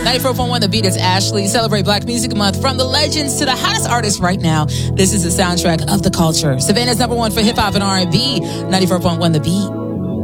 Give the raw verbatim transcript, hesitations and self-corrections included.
ninety-four point one The Beat is Ashley. Celebrate Black Music Month from the legends to the hottest artists right now. This is the soundtrack of the culture. Savannah's number one for hip hop and R and B. ninety-four point one The Beat.